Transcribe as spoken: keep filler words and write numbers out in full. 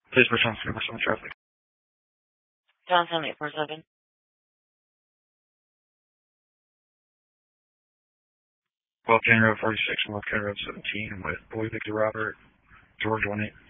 Please proceed to the traffic. Johnson, eight four seven. Well, County Road forty-six, North County Road seventeen, with Boy Victor Robert, George one eight.